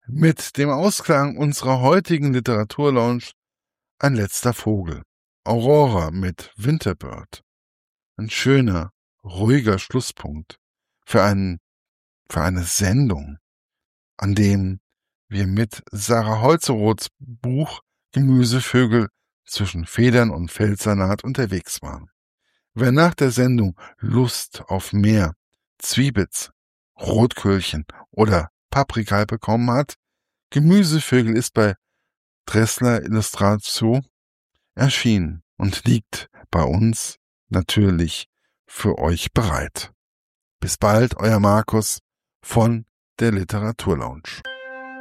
Mit dem Ausklang unserer heutigen Literaturlounge ein letzter Vogel. Aurora mit Winterbird. Ein schöner, ruhiger Schlusspunkt für eine Sendung, an dem wir mit Sarah Holzeroths Buch Gemüsevögel zwischen Federn und Feldsalat unterwegs waren. Wer nach der Sendung Lust auf mehr Zwiebitz, Rotköhlchen oder Paprika bekommen hat, Gemüsevögel ist bei Dressler Illustration erschienen und liegt bei uns natürlich für euch bereit. Bis bald, euer Markus von der Literaturlounge.